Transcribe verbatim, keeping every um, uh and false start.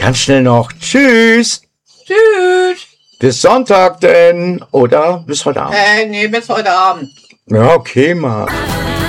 ganz schnell noch. Tschüss. Tschüss. Bis Sonntag denn. Oder bis heute Abend. Äh, nee, bis heute Abend. Ja, okay, mal.